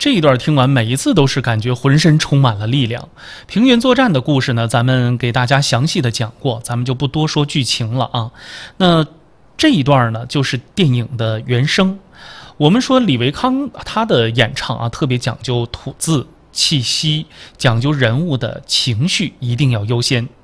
这一段听完，每一次都是感觉浑身充满了力量。平原作战的故事呢，咱们给大家详细的讲过，咱们就不多说剧情了啊。那这一段呢，就是电影的原声。我们说李维康他的演唱啊，特别讲究吐字气息，讲究人物的情绪一定要优先。